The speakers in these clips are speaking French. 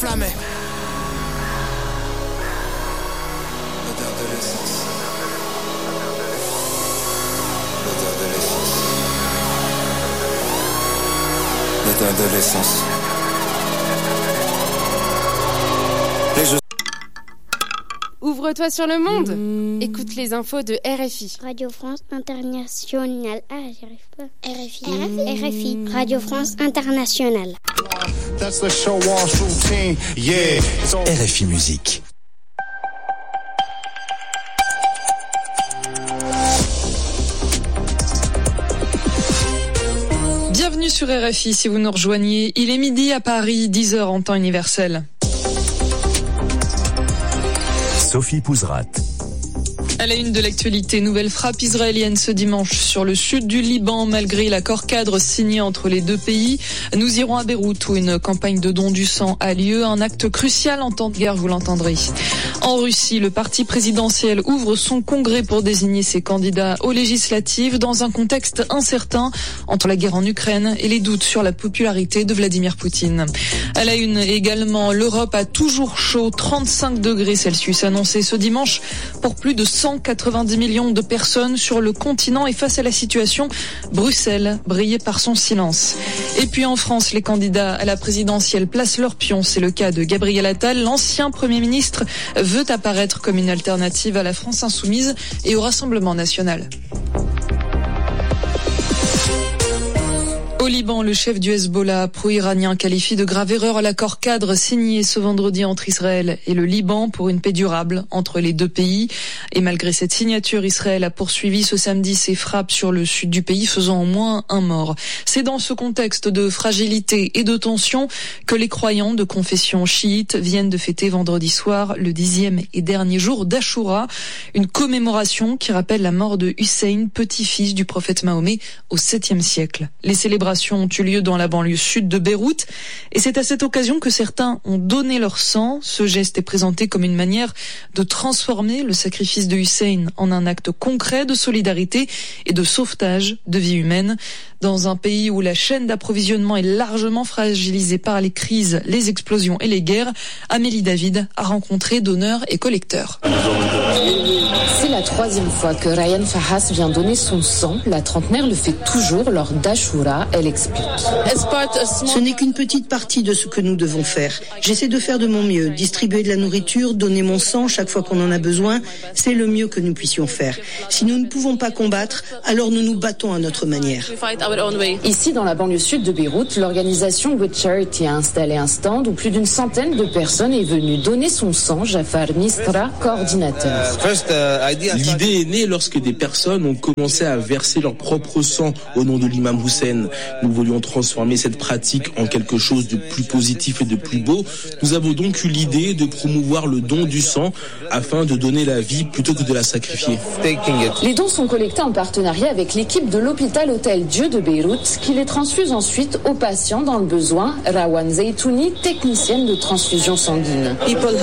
enflammé. L'odeur de l'essence. L'odeur de l'essence. L'odeur de l'essence. Ouvre-toi sur le monde. Écoute les infos de RFI. Radio France Internationale. Ah, j'y arrive pas. RFI. Radio France Internationale. That's the show off routine. Yeah. RFI Musique. Bienvenue sur RFI si vous nous rejoignez. Il est midi à Paris, 10h en temps universel. Sophie Pouzrat. À la une de l'actualité, nouvelle frappe israélienne ce dimanche sur le sud du Liban, malgré l'accord cadre signé entre les deux pays. Nous irons à Beyrouth où une campagne de don du sang a lieu, un acte crucial en temps de guerre, vous l'entendrez. En Russie, le parti présidentiel ouvre son congrès pour désigner ses candidats aux législatives dans un contexte incertain entre la guerre en Ukraine et les doutes sur la popularité de Vladimir Poutine. À la une également, l'Europe a toujours chaud, 35 degrés Celsius annoncé ce dimanche pour plus de 190 millions de personnes sur le continent et face à la situation, Bruxelles brillait par son silence. Et puis en France, les candidats à la présidentielle placent leurs pions. C'est le cas de Gabriel Attal. L'ancien Premier ministre veut apparaître comme une alternative à la France insoumise et au Rassemblement national. Au Liban, le chef du Hezbollah pro-iranien qualifie de grave erreur l'accord cadre signé ce vendredi entre Israël et le Liban pour une paix durable entre les deux pays. Et malgré cette signature, Israël a poursuivi ce samedi ses frappes sur le sud du pays, faisant au moins un mort. C'est dans ce contexte de fragilité et de tension que les croyants de confession chiite viennent de fêter vendredi soir le 10e et dernier jour d'Achoura, une commémoration qui rappelle la mort de Hussein, petit-fils du prophète Mahomet au 7e siècle. Les célébrations ont eu lieu dans la banlieue sud de Beyrouth et c'est à cette occasion que certains ont donné leur sang. Ce geste est présenté comme une manière de transformer le sacrifice de Hussein en un acte concret de solidarité et de sauvetage de vies humaines. Dans un pays où la chaîne d'approvisionnement est largement fragilisée par les crises, les explosions et les guerres, Amélie David a rencontré donneurs et collecteurs. C'est la 3e fois que Ryan Fahas vient donner son sang. La trentenaire le fait toujours lors d'Achoura. Elle explique. Ce n'est qu'une petite partie de ce que nous devons faire. J'essaie de faire de mon mieux. Distribuer de la nourriture, donner mon sang chaque fois qu'on en a besoin, c'est le mieux que nous puissions faire. Si nous ne pouvons pas combattre, alors nous nous battons à notre manière. Ici, dans la banlieue sud de Beyrouth, l'organisation With Charity a installé un stand où plus d'une centaine de personnes est venue donner son sang. Jafar Nistra, coordinateur. L'idée est née lorsque des personnes ont commencé à verser leur propre sang au nom de l'imam Hussein. Nous voulions transformer cette pratique en quelque chose de plus positif et de plus beau. Nous avons donc eu l'idée de promouvoir le don du sang afin de donner la vie plutôt que de la sacrifier. Les dons sont collectés en partenariat avec l'équipe de l'hôpital Hôtel Dieu de Beyrouth qui les transfuse ensuite aux patients dans le besoin. Rawan Zeytouni, technicienne de transfusion sanguine.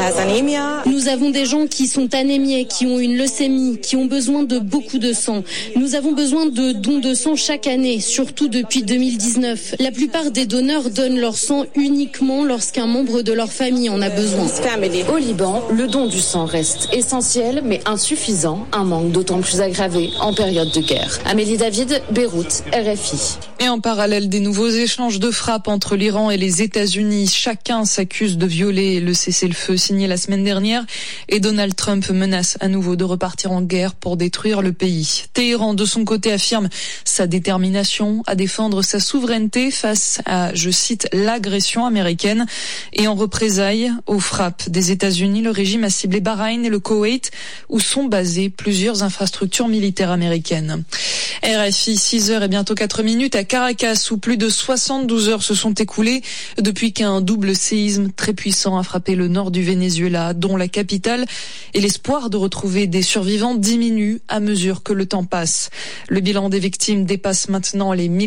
Nous avons des gens qui sont anémiés, qui ont une leucémie, qui ont besoin de beaucoup de sang. Nous avons besoin de dons de sang chaque année, surtout depuis 2019. La plupart des donneurs donnent leur sang uniquement lorsqu'un membre de leur famille en a besoin. Au Liban, le don du sang reste essentiel mais insuffisant, un manque d'autant plus aggravé en période de guerre. Amélie David, Beyrouth, RFI. Et en parallèle des nouveaux échanges de frappes entre l'Iran et les États-Unis, chacun s'accuse de violer le cessez-le-feu signé la semaine dernière et Donald Trump menace à nouveau de repartir en guerre pour détruire le pays. Téhéran, de son côté, affirme sa détermination à défendre sa souveraineté face à, je cite, l'agression américaine. Et en représailles aux frappes des États-Unis, le régime a ciblé Bahreïn et le Koweït où sont basées plusieurs infrastructures militaires américaines. RFI, 6h et bientôt 4 minutes à Caracas où plus de 72 heures se sont écoulées depuis qu'un double séisme très puissant a frappé le nord du Venezuela, dont la capitale, et l'espoir de retrouver des survivants diminue à mesure que le temps passe. Le bilan des victimes dépasse maintenant les 1400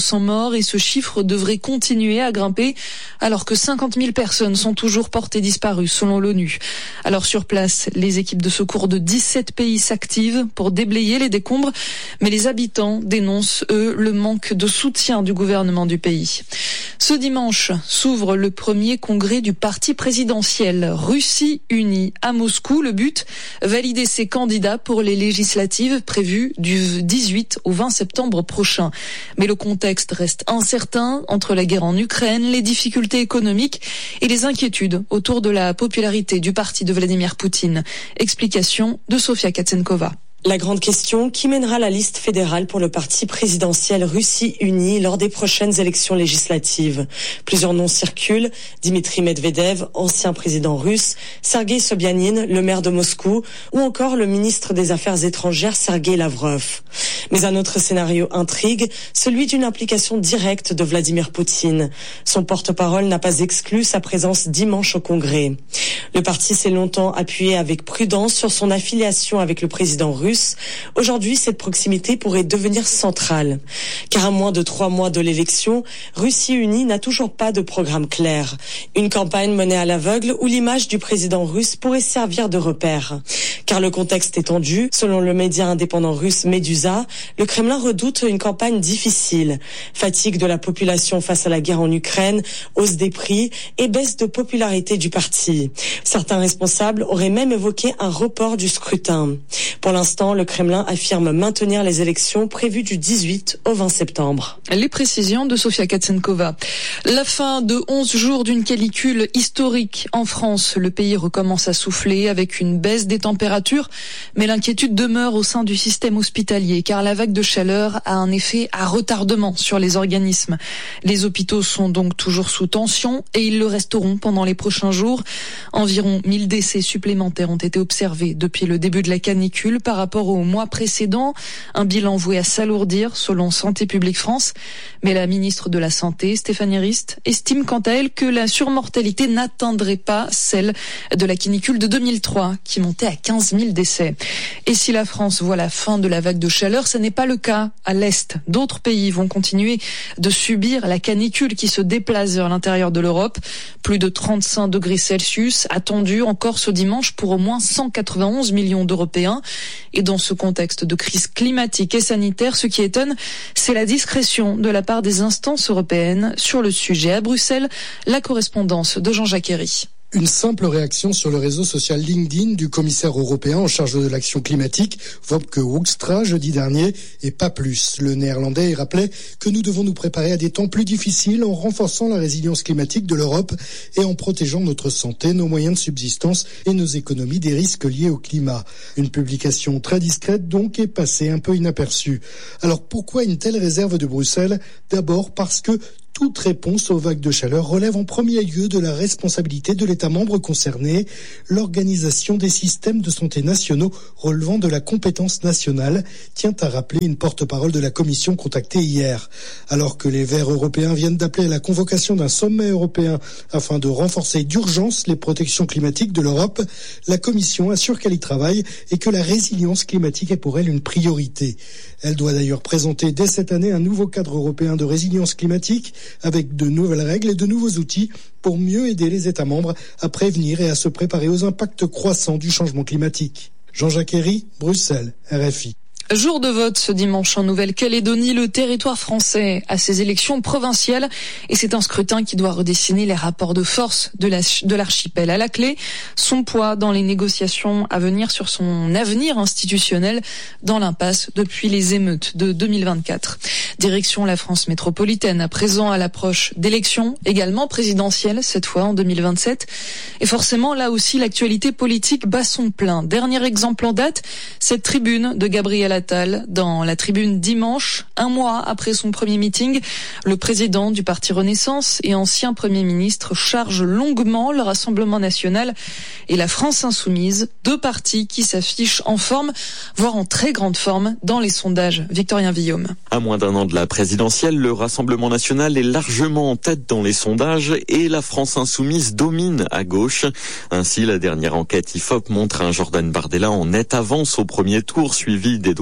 400 morts et ce chiffre devrait continuer à grimper alors que 50 000 personnes sont toujours portées disparues selon l'ONU. Alors sur place, les équipes de secours de 17 pays s'activent pour déblayer les décombres, mais les habitants dénoncent, eux, le manque de soutien du gouvernement du pays. Ce dimanche s'ouvre le premier congrès du parti présidentiel Russie Unie à Moscou. Le but, valider ses candidats pour les législatives prévues du 18 au 20 septembre prochain. Mais le contexte reste incertain entre la guerre en Ukraine, les difficultés économiques et les inquiétudes autour de la popularité du parti de Vladimir Poutine. Explication de Sofia Katsenkova. La grande question, qui mènera la liste fédérale pour le parti présidentiel Russie Unie lors des prochaines élections législatives? Plusieurs noms circulent. Dmitri Medvedev, ancien président russe, Sergueï Sobyanin, le maire de Moscou, ou encore le ministre des Affaires étrangères Sergueï Lavrov. Mais un autre scénario intrigue, celui d'une implication directe de Vladimir Poutine. Son porte-parole n'a pas exclu sa présence dimanche au Congrès. Le parti s'est longtemps appuyé avec prudence sur son affiliation avec le président russe. Aujourd'hui, cette proximité pourrait devenir centrale. Car à moins de 3 mois de l'élection, Russie Unie n'a toujours pas de programme clair. Une campagne menée à l'aveugle où l'image du président russe pourrait servir de repère. Car le contexte est tendu. Selon le média indépendant russe Medusa, le Kremlin redoute une campagne difficile. Fatigue de la population face à la guerre en Ukraine, hausse des prix et baisse de popularité du parti. Certains responsables auraient même évoqué un report du scrutin. Pour l'instant, le Kremlin affirme maintenir les élections prévues du 18 au 20 septembre. Les précisions de Sofia Katsenkova. La fin de 11 jours d'une canicule historique en France. Le pays recommence à souffler avec une baisse des températures, mais l'inquiétude demeure au sein du système hospitalier car la vague de chaleur a un effet à retardement sur les organismes. Les hôpitaux sont donc toujours sous tension et ils le resteront pendant les prochains jours. Environ 1000 décès supplémentaires ont été observés depuis le début de la canicule par rapport au mois précédent, un bilan voué à s'alourdir selon Santé publique France. Mais la ministre de la Santé, Stéphanie Rist, estime quant à elle que la surmortalité n'atteindrait pas celle de la canicule de 2003 qui montait à 15 000 décès. Et si la France voit la fin de la vague de chaleur, ce n'est pas le cas à l'Est. D'autres pays vont continuer de subir la canicule qui se déplace vers l'intérieur de l'Europe. Plus de 35 degrés Celsius attendus encore ce dimanche pour au moins 191 millions d'Européens. Et dans ce contexte de crise climatique et sanitaire, ce qui étonne, c'est la discrétion de la part des instances européennes sur le sujet. À Bruxelles, la correspondance de Jean-Jacques Herry. Une simple réaction sur le réseau social LinkedIn du commissaire européen en charge de l'action climatique, Wopke Hoekstra, jeudi dernier, et pas plus. Le néerlandais rappelait que nous devons nous préparer à des temps plus difficiles en renforçant la résilience climatique de l'Europe et en protégeant notre santé, nos moyens de subsistance et nos économies des risques liés au climat. Une publication très discrète donc est passée un peu inaperçue. Alors pourquoi une telle réserve de Bruxelles? D'abord parce que toute réponse aux vagues de chaleur relève en premier lieu de la responsabilité de l'État membre concerné, l'organisation des systèmes de santé nationaux relevant de la compétence nationale, tient à rappeler une porte-parole de la Commission contactée hier. Alors que les Verts européens viennent d'appeler à la convocation d'un sommet européen afin de renforcer d'urgence les protections climatiques de l'Europe, la Commission assure qu'elle y travaille et que la résilience climatique est pour elle une priorité. Elle doit d'ailleurs présenter dès cette année un nouveau cadre européen de résilience climatique avec de nouvelles règles et de nouveaux outils pour mieux aider les États membres à prévenir et à se préparer aux impacts croissants du changement climatique. Jean-Jacques Herry, Bruxelles, RFI. Jour de vote ce dimanche en Nouvelle-Calédonie, le territoire français a ses élections provinciales et c'est un scrutin qui doit redessiner les rapports de force de l'archipel. À la clé, son poids dans les négociations à venir sur son avenir institutionnel dans l'impasse depuis les émeutes de 2024. Direction la France métropolitaine, à présent à l'approche d'élections, également présidentielles, cette fois en 2027. Et forcément, là aussi, l'actualité politique bat son plein. Dernier exemple en date, cette tribune de Gabriel Attal dans la tribune dimanche, un mois après son premier meeting. Le président du parti Renaissance et ancien Premier ministre charge longuement le Rassemblement national et la France insoumise, deux partis qui s'affichent en forme, voire en très grande forme dans les sondages. Victorien Villaume. À moins d'un an de la présidentielle, le Rassemblement national est largement en tête dans les sondages et la France insoumise domine à gauche. Ainsi, la dernière enquête IFOP montre un Jordan Bardella en nette avance au premier tour, suivi d'Édouard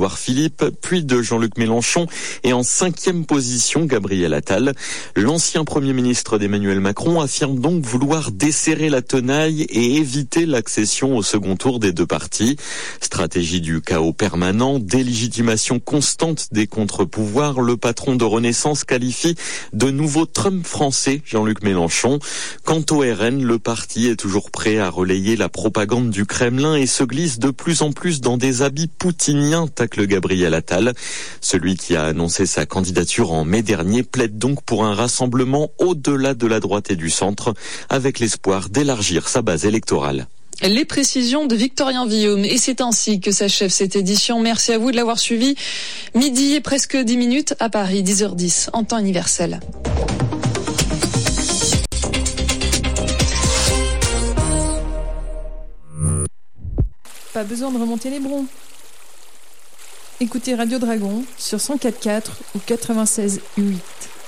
Édouard Philippe, puis de Jean-Luc Mélenchon et en 5e position Gabriel Attal. L'ancien Premier ministre d'Emmanuel Macron affirme donc vouloir desserrer la tenaille et éviter l'accession au second tour des deux partis. Stratégie du chaos permanent, délégitimation constante des contre-pouvoirs, le patron de Renaissance qualifie de nouveau Trump français, Jean-Luc Mélenchon. Quant au RN, le parti est toujours prêt à relayer la propagande du Kremlin et se glisse de plus en plus dans des habits poutiniens, tacle Gabriel Attal. Celui qui a annoncé sa candidature en mai dernier plaide donc pour un rassemblement au-delà de la droite et du centre, avec l'espoir d'élargir sa base électorale. Les précisions de Victorien Villaume. Et c'est ainsi que s'achève cette édition. Merci à vous de l'avoir suivi. Midi et presque 10 minutes à Paris, 10h10 en temps universel. Pas besoin de remonter les broncs. Écoutez Radio Dragon sur 104.4 ou 96.8.